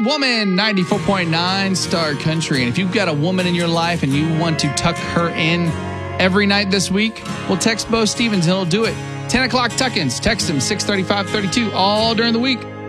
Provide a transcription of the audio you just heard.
Good Woman, 94.9 Star Country. And if you've got a woman in your life and you want to tuck her in every night this week, well, text Bo Stevens and he'll do it. 10 o'clock tuck-ins. Text him 63532 all during the week.